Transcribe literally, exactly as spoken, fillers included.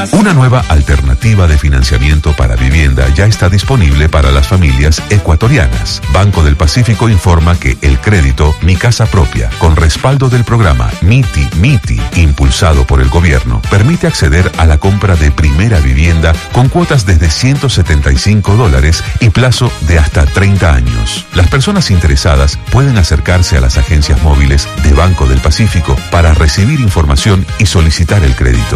Una nueva alternativa de financiamiento para vivienda ya está disponible para las familias ecuatorianas. Banco del Pacífico informa que el crédito Mi Casa Propia, con respaldo del programa MITI MITI, impulsado por el gobierno, permite acceder a la compra de primera vivienda con cuotas desde ciento setenta y cinco dólares y plazo de hasta treinta años. Las personas interesadas pueden acercarse a las agencias móviles de Banco del Pacífico para recibir información y solicitar el crédito.